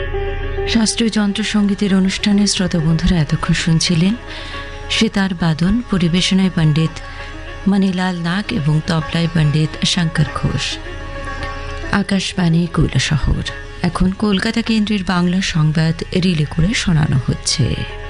শাস্ত্রীয় যন্ত্রসঙ্গীতের অনুষ্ঠানে শ্রোতা বন্ধুরা এতক্ষণ শুনছিলেন সেতার বাদন, পরিবেশনায় পণ্ডিত মণিলাল নাগ এবং তবলায় পণ্ডিত শঙ্কর ঘোষ। আকাশবাণী কৈলাসহর। এখন কলকাতা কেন্দ্রের বাংলা সংবাদ রিলে করে শোনানো হচ্ছে।